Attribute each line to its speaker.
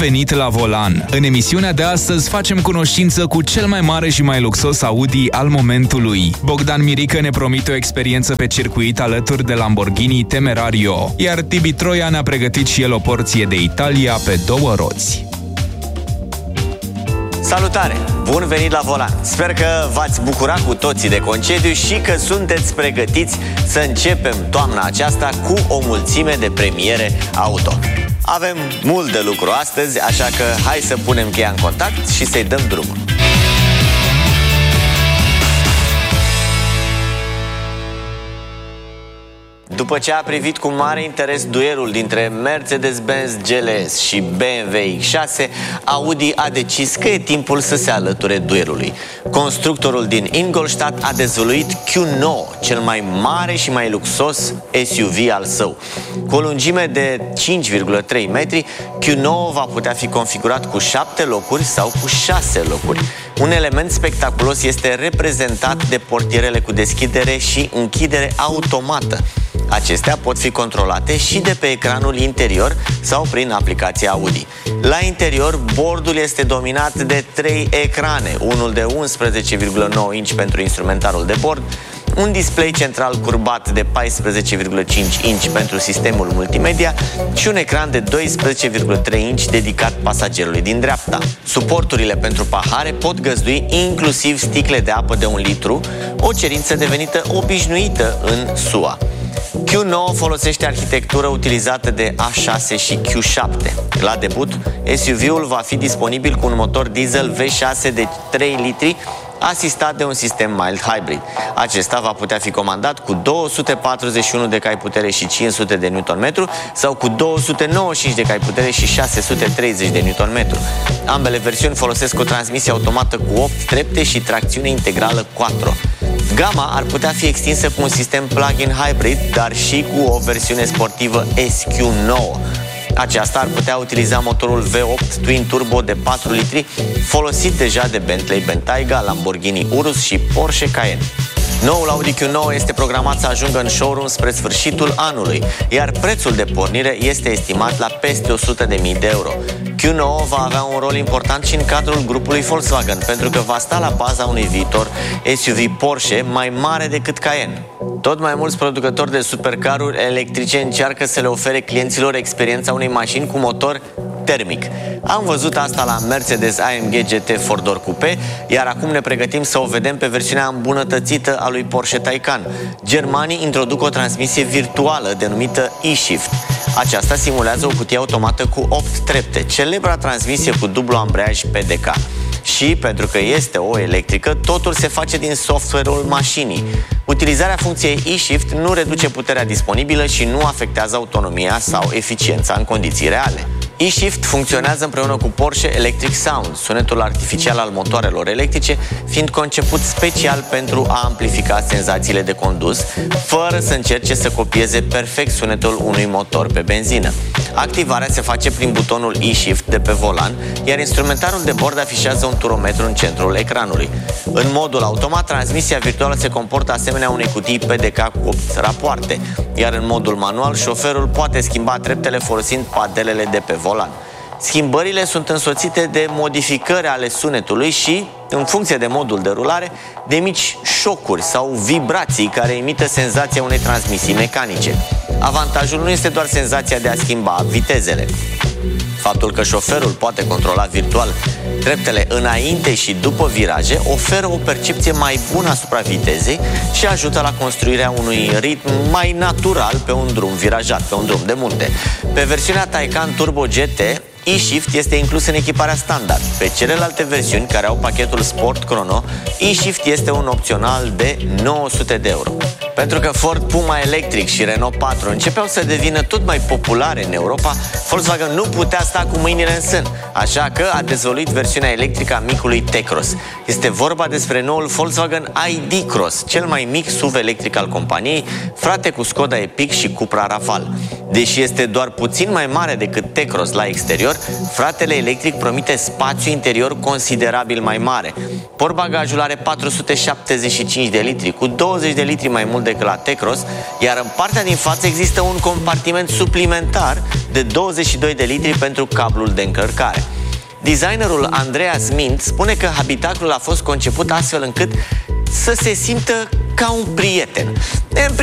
Speaker 1: venit la volan! În emisiunea de astăzi facem cunoștință cu cel mai mare și mai luxos Audi al momentului. Bogdan Mirică ne promite o experiență pe circuit alături de Lamborghini Temerario, iar Tibi Troia ne-a pregătit și el o porție de Italia pe 2 roți.
Speaker 2: Salutare! Bun venit la volan! Sper că v-ați bucurat cu toții de concediu și că sunteți pregătiți să începem toamna aceasta cu o mulțime de premiere auto. Avem mult de lucru astăzi, așa că hai să punem cheia în contact și să-i dăm drumul. După ce a privit cu mare interes duelul dintre Mercedes-Benz GLS și BMW X6, Audi a decis că e timpul să se alăture duelului. Constructorul din Ingolstadt a dezvăluit Q9, cel mai mare și mai luxos SUV al său. Cu o lungime de 5,3 metri, Q9 va putea fi configurat cu 7 locuri sau cu 6 locuri. Un element spectaculos este reprezentat de portierele cu deschidere și închidere automată. Acestea pot fi controlate și de pe ecranul interior sau prin aplicația Audi. La interior, bordul este dominat de 3 ecrane, unul de 11,9 inch pentru instrumentarul de bord, un display central curbat de 14,5 inch pentru sistemul multimedia și un ecran de 12,3 inch dedicat pasagerului din dreapta. Suporturile pentru pahare pot găzdui inclusiv sticle de apă de 1 litru, o cerință devenită obișnuită în SUA. Q9 folosește arhitectură utilizată de A6 și Q7. La debut, SUV-ul va fi disponibil cu un motor diesel V6 de 3 litri, asistat de un sistem mild hybrid. Acesta va putea fi comandat cu 241 de cai putere și 500 de Nm sau cu 295 de cai putere și 630 de Nm. Ambele versiuni folosesc o transmisie automată cu 8 trepte și tracțiune integrală Quattro. Gama ar putea fi extinsă cu un sistem plug-in hybrid, dar și cu o versiune sportivă SQ9. Aceasta ar putea utiliza motorul V8 Twin Turbo de 4 litri, folosit deja de Bentley Bentayga, Lamborghini Urus și Porsche Cayenne. Noul Audi Q9 este programat să ajungă în showroom spre sfârșitul anului, iar prețul de pornire este estimat la peste 100.000 de euro. Q9 va avea un rol important și în cadrul grupului Volkswagen, pentru că va sta la baza unui viitor SUV Porsche mai mare decât Cayenne. Tot mai mulți producători de supercaruri electrice încearcă să le ofere clienților experiența unei mașini cu motor termic. Am văzut asta la Mercedes AMG GT 4-door Coupe, iar acum ne pregătim să o vedem pe versiunea îmbunătățită a lui Porsche Taycan. Germanii introduc o transmisie virtuală denumită e-Shift. Aceasta simulează o cutie automată cu 8 trepte, celebra transmisie cu dublu ambreiaj PDK. Și, pentru că este o electrică, totul se face din software-ul mașinii. Utilizarea funcției e-Shift nu reduce puterea disponibilă și nu afectează autonomia sau eficiența în condiții reale. e-Shift funcționează împreună cu Porsche Electric Sound, sunetul artificial al motoarelor electrice, fiind conceput special pentru a amplifica senzațiile de condus, fără să încerce să copieze perfect sunetul unui motor pe benzină. Activarea se face prin butonul e-Shift de pe volan, iar instrumentarul de bord afișează un turometru în centrul ecranului. În modul automat, transmisia virtuală se comportă asemenea unei cutii PDK cu 8 rapoarte, iar în modul manual, șoferul poate schimba treptele folosind padelele de pe volan. Schimbările sunt însoțite de modificări ale sunetului și, în funcție de modul de rulare, de mici șocuri sau vibrații care imită senzația unei transmisii mecanice. Avantajul nu este doar senzația de a schimba vitezele. Faptul că șoferul poate controla virtual treptele înainte și după viraje oferă o percepție mai bună asupra vitezei și ajută la construirea unui ritm mai natural pe un drum virajat, pe un drum de munte. Pe versiunea Taycan Turbo GT, e-Shift este inclus în echiparea standard. Pe celelalte versiuni care au pachetul Sport Chrono, e-Shift este un opțional de 900 de euro. Pentru că Ford Puma Electric și Renault 4 începeau să devină tot mai populare în Europa, Volkswagen nu putea sta cu mâinile în sân, așa că a dezvăluit versiunea electrică a micului T-Cross. Este vorba despre noul Volkswagen ID Cross, cel mai mic SUV electric al companiei, frate cu Skoda Epic și Cupra Rafale. Deși este doar puțin mai mare decât T-Cross la exterior, fratele electric promite spațiu interior considerabil mai mare. Portbagajul are 475 de litri, cu 20 de litri mai mult mult decât la T-Cross, iar în partea din față există un compartiment suplimentar de 22 de litri pentru cablul de încărcare. Designerul Andreas Mint spune că habitaclul a fost conceput astfel încât să se simtă ca un prieten. În